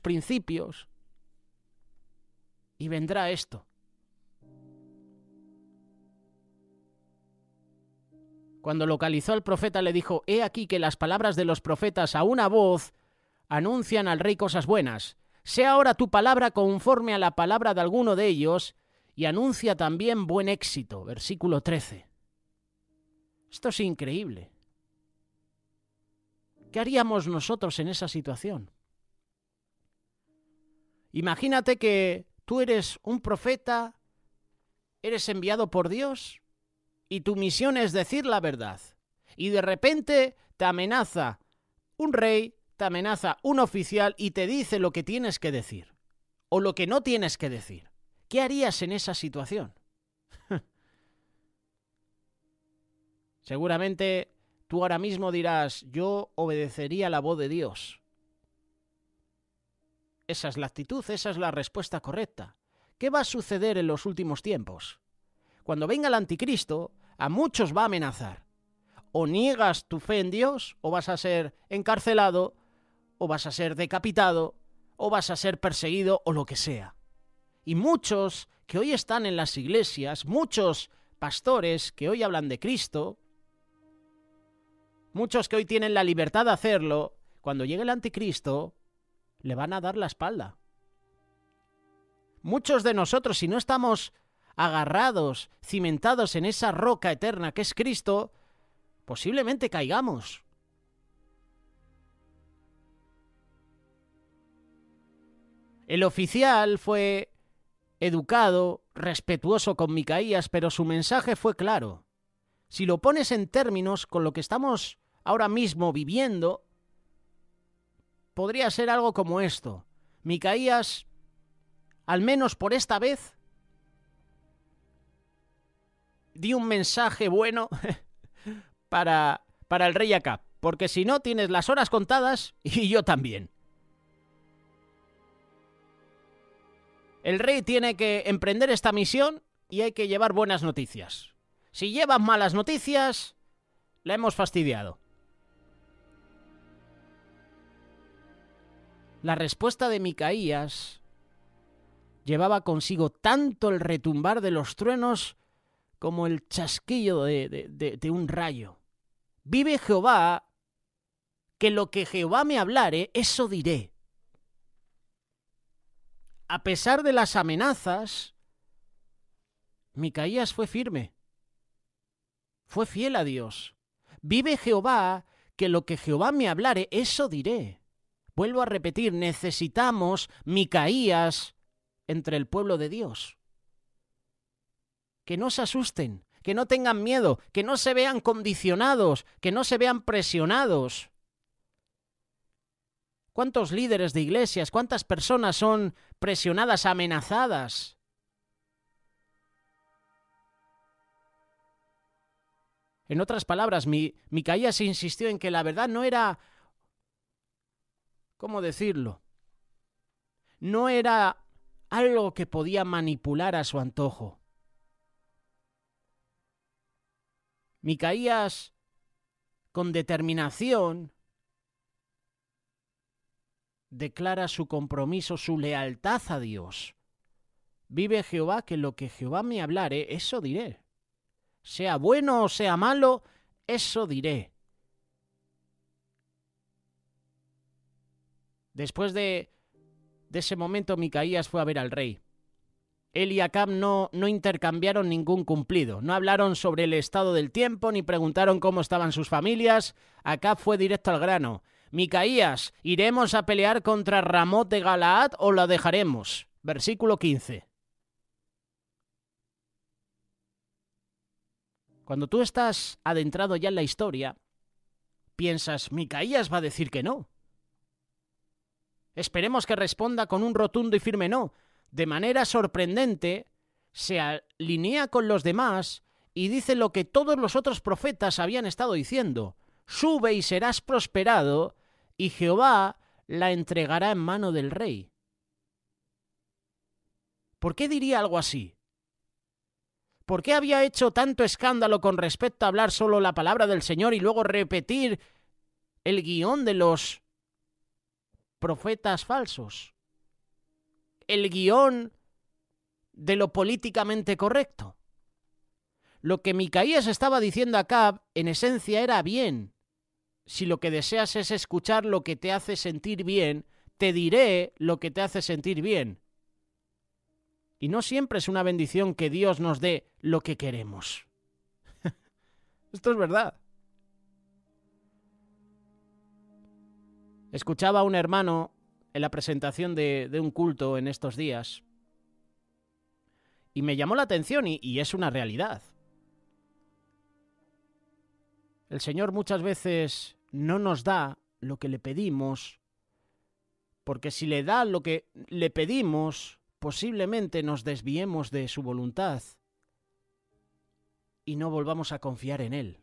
principios y vendrá esto. Cuando localizó al profeta le dijo: «He aquí que las palabras de los profetas a una voz anuncian al rey cosas buenas. Sea ahora tu palabra conforme a la palabra de alguno de ellos y anuncia también buen éxito». Versículo 13. Esto es increíble. ¿Qué haríamos nosotros en esa situación? Imagínate que tú eres un profeta, eres enviado por Dios y tu misión es decir la verdad. Y de repente te amenaza un rey, te amenaza un oficial y te dice lo que tienes que decir o lo que no tienes que decir. ¿Qué harías en esa situación? Seguramente tú ahora mismo dirás: yo obedecería la voz de Dios. Esa es la actitud, esa es la respuesta correcta. ¿Qué va a suceder en los últimos tiempos? Cuando venga el anticristo, a muchos va a amenazar. O niegas tu fe en Dios, o vas a ser encarcelado, o vas a ser decapitado, o vas a ser perseguido, o lo que sea. Y muchos que hoy están en las iglesias, muchos pastores que hoy hablan de Cristo, muchos que hoy tienen la libertad de hacerlo, cuando llegue el anticristo, le van a dar la espalda. Muchos de nosotros, si no estamos agarrados, cimentados en esa roca eterna que es Cristo, posiblemente caigamos. El oficial fue educado, respetuoso con Micaías, pero su mensaje fue claro. Si lo pones en términos con lo que estamos ahora mismo viviendo, podría ser algo como esto. Micaías, al menos por esta vez, dio un mensaje bueno para el rey Acab, porque si no tienes las horas contadas y yo también. El rey tiene que emprender esta misión y hay que llevar buenas noticias. Si llevas malas noticias, la hemos fastidiado. La respuesta de Micaías llevaba consigo tanto el retumbar de los truenos como el chasquillo de un rayo. Vive Jehová, que lo que Jehová me hablare, eso diré. A pesar de las amenazas, Micaías fue firme. Fue fiel a Dios. Vive Jehová, que lo que Jehová me hablare, eso diré. Vuelvo a repetir, necesitamos Micaías entre el pueblo de Dios. Que no se asusten, que no tengan miedo, que no se vean condicionados, que no se vean presionados. ¿Cuántos líderes de iglesias, cuántas personas son presionadas, amenazadas? En otras palabras, Micaías insistió en que la verdad no era, ¿cómo decirlo? No era algo que podía manipular a su antojo. Micaías, con determinación, declara su compromiso, su lealtad a Dios. Vive Jehová, que lo que Jehová me hablare, eso diré. Sea bueno o sea malo, eso diré. Después de ese momento, Micaías fue a ver al rey. Él y Acab no intercambiaron ningún cumplido, no hablaron sobre el estado del tiempo, ni preguntaron cómo estaban sus familias. Acab fue directo al grano. Micaías, ¿iremos a pelear contra Ramot de Galaad o la dejaremos? Versículo 15. Cuando tú estás adentrado ya en la historia, piensas, Micaías va a decir que no. Esperemos que responda con un rotundo y firme no. De manera sorprendente, se alinea con los demás y dice lo que todos los otros profetas habían estado diciendo. Sube y serás prosperado, y Jehová la entregará en mano del rey. ¿Por qué diría algo así? ¿Por qué había hecho tanto escándalo con respecto a hablar solo la palabra del Señor y luego repetir el guión de los profetas falsos? el guión de lo políticamente correcto. Lo que Micaías estaba diciendo a Acab, en esencia, era bien. Si lo que deseas es escuchar lo que te hace sentir bien, te diré lo que te hace sentir bien. Y no siempre es una bendición que Dios nos dé lo que queremos. Esto es verdad. Escuchaba a un hermano en la presentación de un culto en estos días y me llamó la atención y es una realidad. El Señor muchas veces no nos da lo que le pedimos, porque si le da lo que le pedimos, posiblemente nos desviemos de su voluntad y no volvamos a confiar en Él.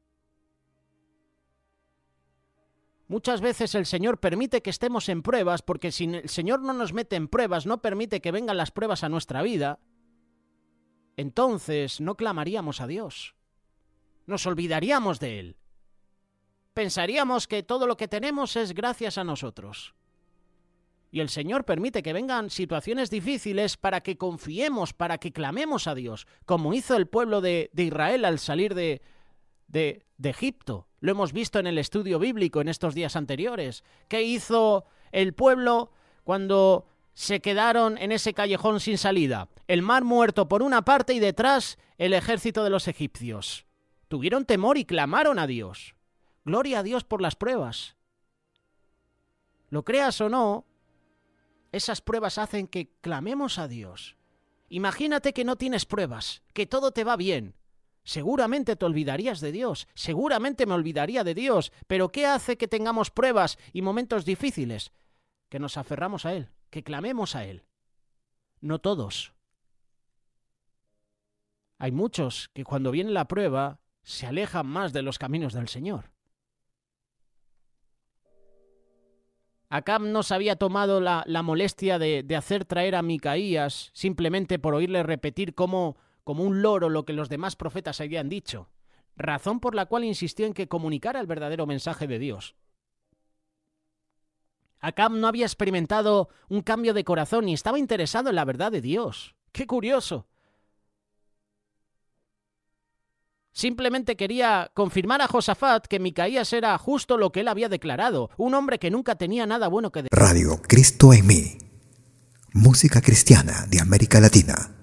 Muchas veces el Señor permite que estemos en pruebas, porque si el Señor no nos mete en pruebas, no permite que vengan las pruebas a nuestra vida, entonces no clamaríamos a Dios. Nos olvidaríamos de Él. Pensaríamos que todo lo que tenemos es gracias a nosotros. Y el Señor permite que vengan situaciones difíciles para que confiemos, para que clamemos a Dios, como hizo el pueblo de Israel al salir de Egipto. Lo hemos visto en el estudio bíblico en estos días anteriores. ¿Qué hizo el pueblo cuando se quedaron en ese callejón sin salida? El mar muerto por una parte y detrás el ejército de los egipcios. Tuvieron temor y clamaron a Dios. Gloria a Dios por las pruebas. Lo creas o no, esas pruebas hacen que clamemos a Dios. Imagínate que no tienes pruebas, que todo te va bien. Seguramente te olvidarías de Dios, seguramente me olvidaría de Dios, pero ¿qué hace que tengamos pruebas y momentos difíciles? Que nos aferramos a Él, que clamemos a Él. No todos. Hay muchos que cuando viene la prueba se alejan más de los caminos del Señor. Acab no se había tomado la molestia de hacer traer a Micaías simplemente por oírle repetir como un loro lo que los demás profetas habían dicho, razón por la cual insistió en que comunicara el verdadero mensaje de Dios. Acab no había experimentado un cambio de corazón ni estaba interesado en la verdad de Dios. ¡Qué curioso! Simplemente quería confirmar a Josafat que Micaías era justo lo que él había declarado, un hombre que nunca tenía nada bueno que decir. Radio Cristo en mí, música cristiana de América Latina.